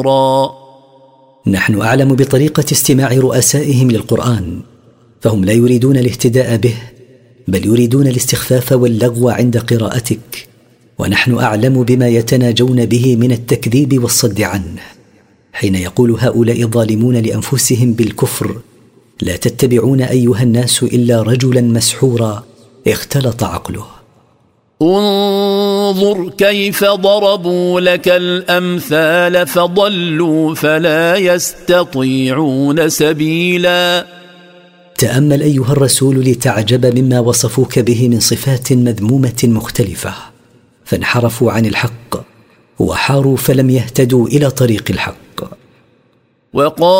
نحن أعلم بطريقة استماع رؤسائهم للقرآن، فهم لا يريدون الاهتداء به، بل يريدون الاستخفاف واللغو عند قراءتك، ونحن أعلم بما يتناجون به من التكذيب والصد عنه. حين يقول هؤلاء الظالمون لأنفسهم بالكفر: لا تتبعون أيها الناس إلا رجلا مسحورا اختلط عقله. انظر كيف ضربوا لك الأمثال فضلوا فلا يستطيعون سبيلا. تأمل أيها الرسول لتعجب مما وصفوك به من صفات مذمومة مختلفة، فانحرفوا عن الحق وحاروا فلم يهتدوا إلى طريق الحق.